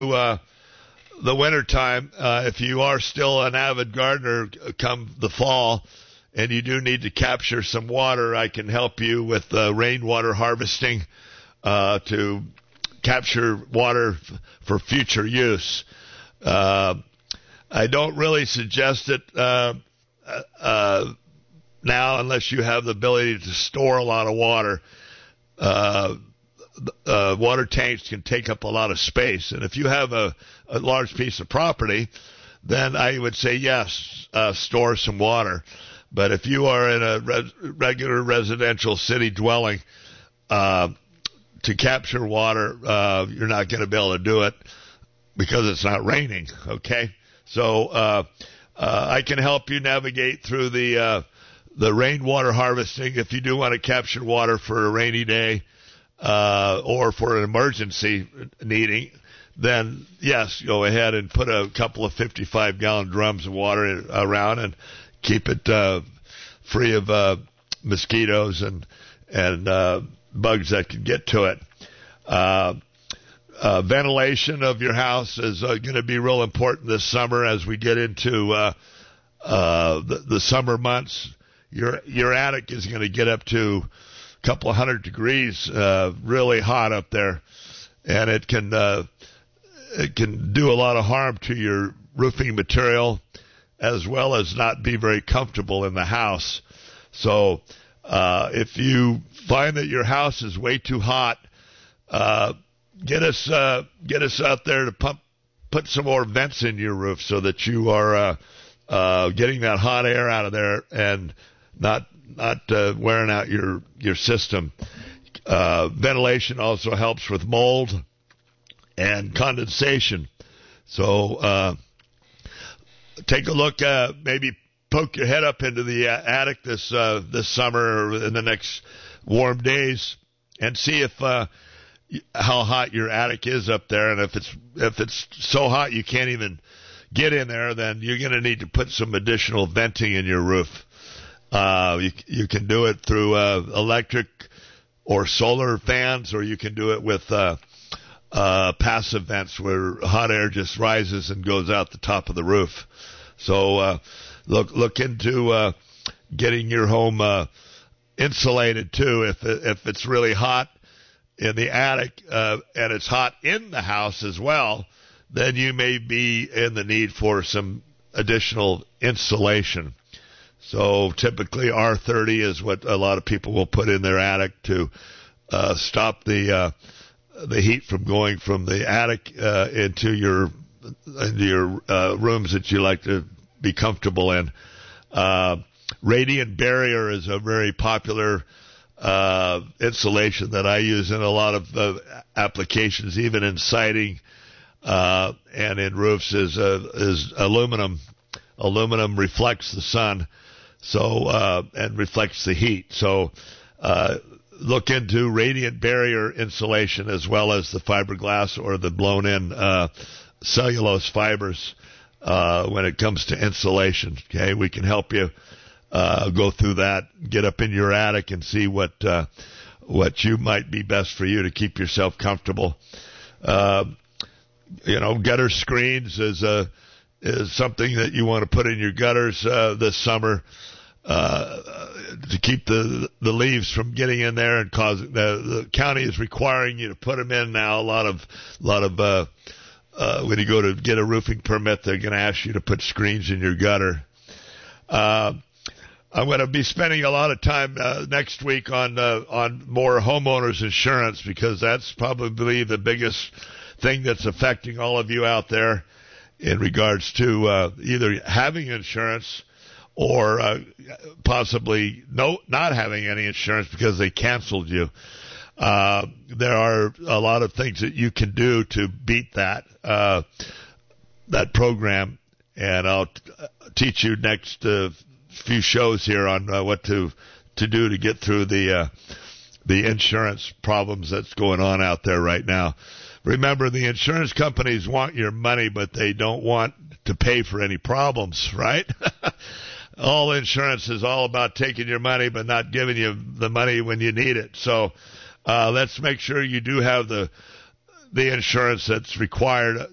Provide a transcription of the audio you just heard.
the wintertime, if you are still an avid gardener come the fall and you do need to capture some water, I can help you with rainwater harvesting to capture water for future use. I don't really suggest it now unless you have the ability to store a lot of water. Water tanks can take up a lot of space, and if you have a large piece of property, then I would say yes, store some water. But if you are in a regular residential city dwelling, to capture water, you're not going to be able to do it because it's not raining. Okay, so I can help you navigate through the rainwater harvesting if you do want to capture water for a rainy day. Or for an emergency needing, then yes, go ahead and put a couple of 55-gallon drums of water around and keep it free of mosquitoes and bugs that can get to it. Ventilation of your house is going to be real important this summer as we get into the summer months. Your attic is going to get up to couple of 100 degrees, really hot up there, and it can do a lot of harm to your roofing material as well as not be very comfortable in the house. So if you find that your house is way too hot, get us out there to put some more vents in your roof so that you are getting that hot air out of there and not wearing out your system. Ventilation also helps with mold and condensation. So take a look, maybe poke your head up into the attic this summer or in the next warm days and see if how hot your attic is up there. And if it's so hot you can't even get in there, then you're going to need to put some additional venting in your roof. You can do it through electric or solar fans, or you can do it with passive vents where hot air just rises and goes out the top of the roof. So look into getting your home insulated too. If it's really hot in the attic and it's hot in the house as well, then you may be in the need for some additional insulation. So typically R30 is what a lot of people will put in their attic to stop the heat from going from the attic into your rooms that you like to be comfortable in. Radiant barrier is a very popular insulation that I use in a lot of applications, even in siding and in roofs. Is aluminum. Aluminum reflects the sun. So, and reflects the heat. So, look into radiant barrier insulation as well as the fiberglass or the blown in, cellulose fibers, when it comes to insulation. Okay. We can help you, go through that, get up in your attic and see what you might be best for you to keep yourself comfortable. Gutter screens is something that you want to put in your gutters, this summer. To keep the leaves from getting in there and causing the county is requiring you to put them in now. A lot of when you go to get a roofing permit, they're going to ask you to put screens in your gutter. I'm going to be spending a lot of time next week on more homeowners insurance because that's probably the biggest thing that's affecting all of you out there in regards to either having insurance or possibly not having any insurance because they canceled you. There are a lot of things that you can do to beat that program, and I'll teach you next few shows here on what to do to get through the insurance problems that's going on out there right now. Remember, the insurance companies want your money, but they don't want to pay for any problems, right? All insurance is all about taking your money but not giving you the money when you need it. So let's make sure you do have the insurance that's required